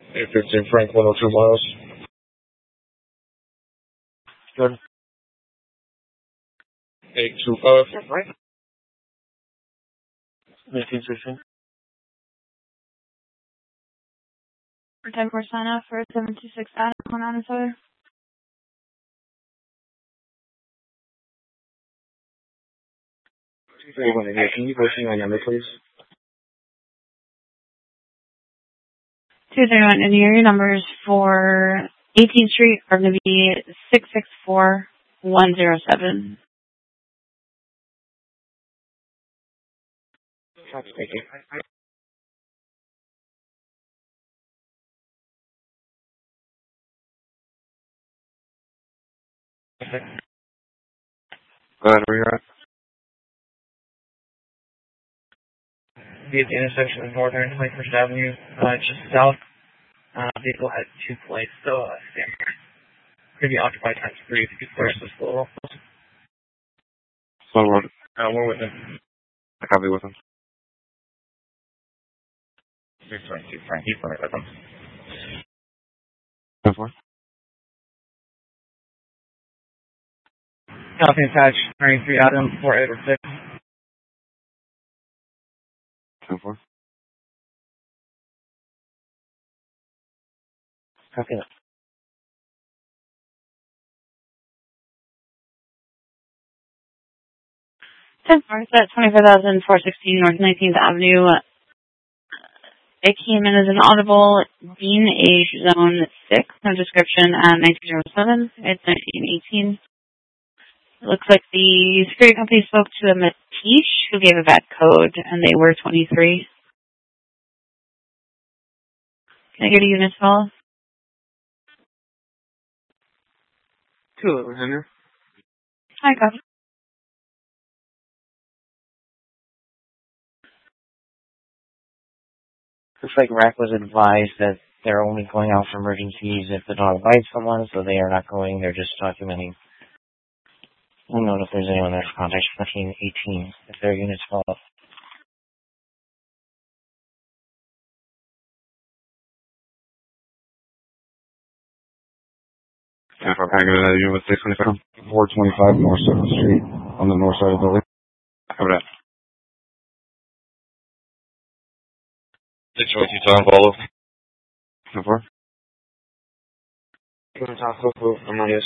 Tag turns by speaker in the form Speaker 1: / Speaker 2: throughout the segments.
Speaker 1: 815 Frank, 102 miles.
Speaker 2: Good.
Speaker 1: 825.
Speaker 2: That's right. 1916.
Speaker 3: For 10-4 sign up for 726 Adam, going on this other.
Speaker 2: Can you post me my number, please?
Speaker 3: 231, and your numbers for 18th Street are going to be 664107.
Speaker 2: Thank you.
Speaker 1: Go ahead, where you're at.
Speaker 2: Be at the intersection of Northern and 21st Avenue, just south. Vehicle has 2 plates, so stand by. Could be occupied times 3 if you could first this little.
Speaker 1: So we're
Speaker 2: We're with him.
Speaker 1: I copy with him.
Speaker 2: 622 Frank, he's with him.
Speaker 1: 10-4.
Speaker 2: Copy attached, 93 Adam, 4806.
Speaker 1: 10-4.
Speaker 2: Copy that.
Speaker 3: At 25,416 North 19th Avenue. It came in as an audible Dean Age Zone 6, no description, 1907. It's 1918. It looks like the security company spoke to a Matish who gave a bad code, and they were 23. Can I get a unit call?
Speaker 2: 2 Henry.
Speaker 3: Hi, copy.
Speaker 2: Looks like RAC was advised that they're only going out for emergencies if the dog bites someone, so they are not going, they're just documenting. I don't know if there's anyone that's contact 1418 if their units fall up.
Speaker 1: And for Packet, unit 625. 425 North 7th Street on the north side of the building. Cover that. 622 Tom follow. 10-4.
Speaker 2: Can I talk to Amadeus?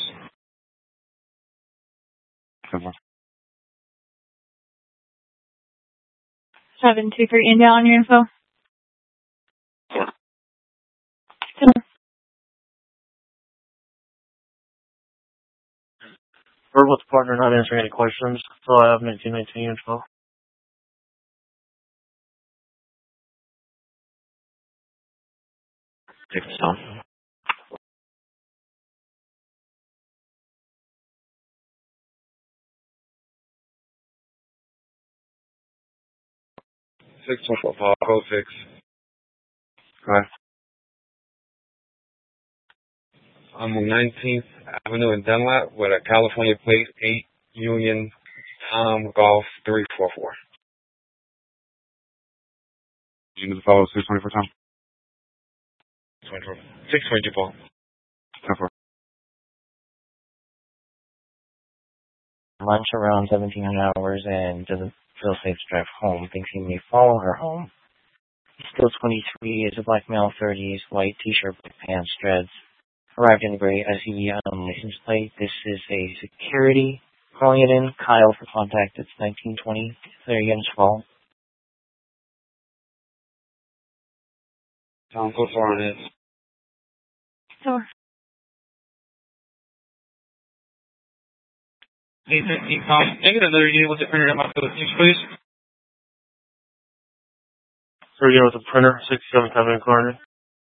Speaker 1: 10-4.
Speaker 3: 723 India on your info.
Speaker 2: Yeah. We're with the partner not answering any questions, so I have 1919 info. Take this down.
Speaker 1: Six 6 Go ahead. I'm on 19th Avenue in Dunlap with a California plate 8 Union Tom Golf 344. You need to follow 624 Tom. 622 Paul. 10-4.
Speaker 2: Lunch around 1700 hours and doesn't feel safe to drive home. Thinks he may follow her home. He's still 23, is a black male, 30s, white t-shirt, black pants, dreads. Arrived in gray SUV license plate. This is a security calling it in. Kyle for contact. It's 1920. There units fall.
Speaker 1: Tom, go far on it.
Speaker 3: Sure.
Speaker 2: 815 Tom. Can I get another unit with the printer at my Philippines, please? Third unit with the printer, 67 Cabinet Corner.